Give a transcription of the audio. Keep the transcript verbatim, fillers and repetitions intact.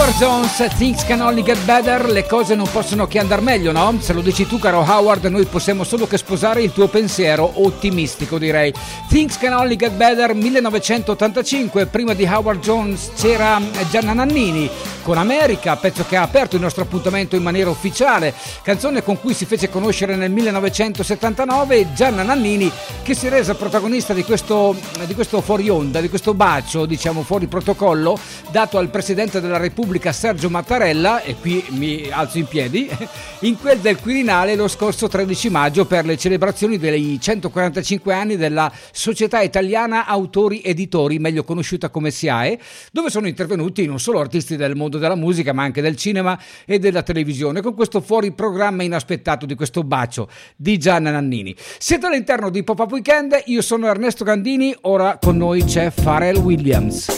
Howard Jones, Things Can Only Get Better, le cose non possono che andare meglio, no? Se lo dici tu, caro Howard, noi possiamo solo che sposare il tuo pensiero ottimistico, direi. Things Can Only Get Better, millenovecentottantacinque, prima di Howard Jones c'era Gianna Nannini con America, pezzo che ha aperto il nostro appuntamento in maniera ufficiale, canzone con cui si fece conoscere nel millenovecentosettantanove Gianna Nannini, che si è resa protagonista di questo, di questo fuori onda, di questo bacio, diciamo fuori protocollo, dato al Presidente della Repubblica Sergio Mattarella, e qui mi alzo in piedi, in quel del Quirinale lo scorso tredici maggio per le celebrazioni dei centoquarantacinque anni della Società Italiana Autori Editori, meglio conosciuta come S I A E, dove sono intervenuti non solo artisti del mondo della musica ma anche del cinema e della televisione, con questo fuori programma inaspettato di questo bacio di Gianna Nannini. Siete all'interno di Pop-Up Weekend, io sono Ernesto Gandini, ora con noi c'è Pharrell Williams.